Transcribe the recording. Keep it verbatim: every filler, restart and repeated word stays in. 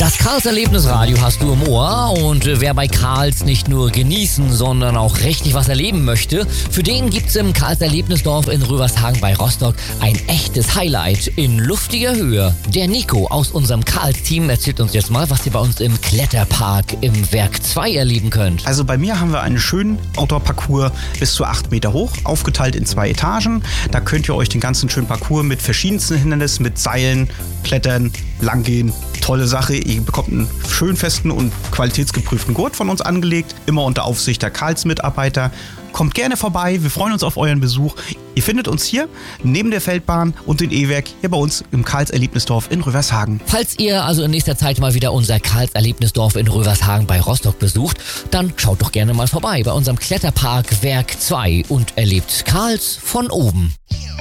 Das Karls Erlebnisradio hast du im Ohr und wer bei Karls nicht nur genießen, sondern auch richtig was erleben möchte, für den gibt's im Karls Erlebnisdorf in Rövershagen bei Rostock ein echtes Highlight in luftiger Höhe. Der Nico aus unserem Karls-Team erzählt uns jetzt mal, was ihr bei uns im Kletterpark im Werk zwei erleben könnt. Also bei mir haben wir einen schönen Outdoor-Parcours bis zu acht Meter hoch, aufgeteilt in zwei Etagen. Da könnt ihr euch den ganzen schönen Parcours mit verschiedensten Hindernissen, mit Seilen, Klettern, Langgehen. Tolle Sache, ihr bekommt einen schön festen und qualitätsgeprüften Gurt von uns angelegt, immer unter Aufsicht der Karls-Mitarbeiter. Kommt gerne vorbei, wir freuen uns auf euren Besuch. Ihr findet uns hier neben der Feldbahn und den E-Werk hier bei uns im Karls Erlebnisdorf in Rövershagen. Falls ihr also in nächster Zeit mal wieder unser Karls Erlebnisdorf in Rövershagen bei Rostock besucht, dann schaut doch gerne mal vorbei bei unserem Kletterpark Werk zwei und erlebt Karls von oben.